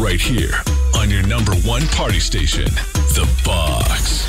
right here on your number one party station, The Box.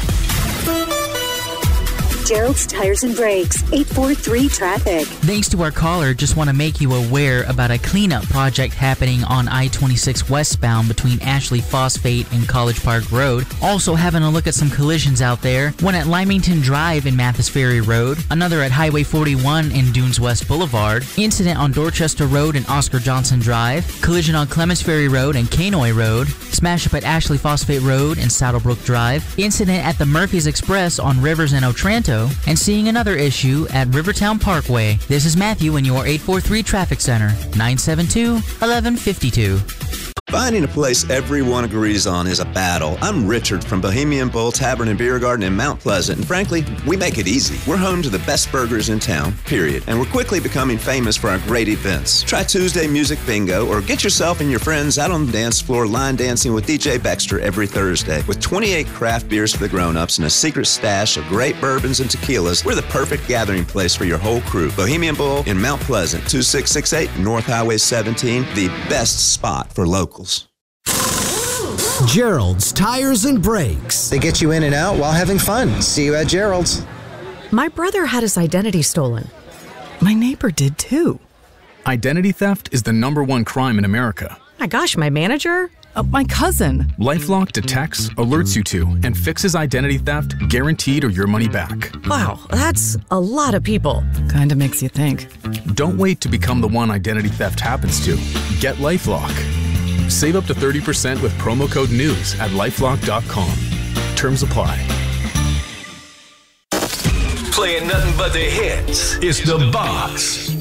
Gerald's Tires and Brakes, 843 Traffic. Thanks to our caller, just want to make you aware about a cleanup project happening on I-26 westbound between Ashley Phosphate and College Park Road. Also having a look at some collisions out there. One at Lymington Drive in Mathis Ferry Road. Another at Highway 41 in Dunes West Boulevard. Incident on Dorchester Road and Oscar Johnson Drive. Collision on Clements Ferry Road and Canoy Road. Smash up at Ashley Phosphate Road and Saddlebrook Drive. Incident at the Murphy's Express on Rivers and Otranto. And seeing another issue at Rivertown Parkway. This is Matthew in your 843 Traffic Center, 972-1152. Finding a place everyone agrees on is a battle. I'm Richard from Bohemian Bull Tavern and Beer Garden in Mount Pleasant, and frankly, we make it easy. We're home to the best burgers in town, period, and we're quickly becoming famous for our great events. Try Tuesday Music Bingo, or get yourself and your friends out on the dance floor line dancing with DJ Baxter every Thursday. With 28 craft beers for the grown-ups and a secret stash of great bourbons and tequilas, we're the perfect gathering place for your whole crew. Bohemian Bull in Mount Pleasant, 2668 North Highway 17, the best spot for locals. Gerald's Tires and Brakes. They get you in and out while having fun. See you at Gerald's. My brother had his identity stolen. My neighbor did too. Identity theft is the #1 crime in America. My gosh, my manager? My cousin. LifeLock detects, alerts you to, and fixes identity theft guaranteed or your money back. Wow, that's a lot of people. Kinda makes you think. Don't wait to become the one identity theft happens to. Get LifeLock. Save up to 30% with promo code NEWS at LifeLock.com. Terms apply. Playing nothing but the hits. It's The Box.